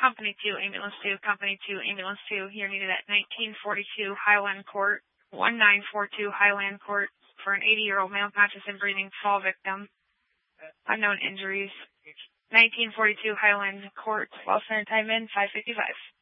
Company 2, Ambulance 2, Company 2, Ambulance 2. You're needed at 1942 Highland Court, 1942 Highland Court for an 80-year-old male conscious and breathing fall victim. Unknown injuries. 1942 Highland Court, well center time in, 5:55.